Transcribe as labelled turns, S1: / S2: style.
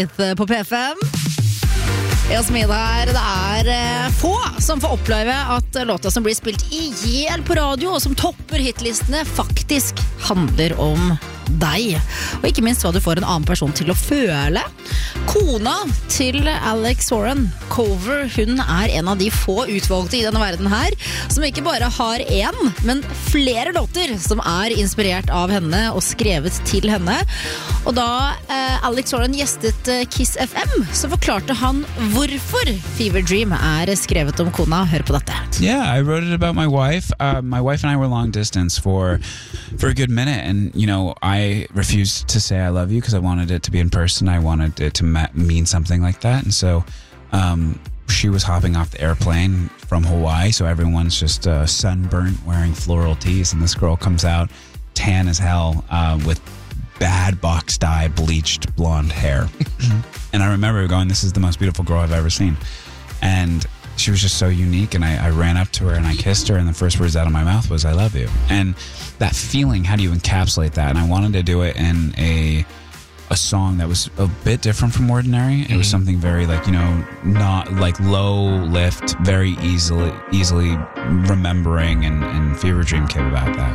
S1: På P5. Jasmin her, det få som får oppleve at låta som blir spilt i hjel på radio og som topper hitlistene faktisk handler om deg. Og ikke minst hva du får en annen person til å føle. Kona til Alex Warren, Cover, hun en av de få utvalgte i denne verden her, som ikke bare har en, men flere låter som inspirert av henne og skrevet til henne. Og da Alex Warren gjestet Kiss FM, så forklarte han hvorfor Fever Dream skrevet om kona. Hør på dette.
S2: Yeah, I wrote it about my wife. My wife and I were long distance for a good minute, and you know, I refused to say I love you because I wanted it to be in person. I wanted it to mean something like that, and so she was hopping off the airplane from Hawaii, so everyone's just sunburnt, wearing floral tees, and this girl comes out tan as hell with bad box dye, bleached blonde hair. And I remember going, this is the most beautiful girl I've ever seen. And she was just so unique, and I ran up to her and I kissed her, and the first words out of my mouth was, I love you. And that feeling, how do you encapsulate that? And I wanted to do it in a song that was a bit different from ordinary. It was something very like, you know, not like low lift, very easily remembering, and Fever Dream came about that.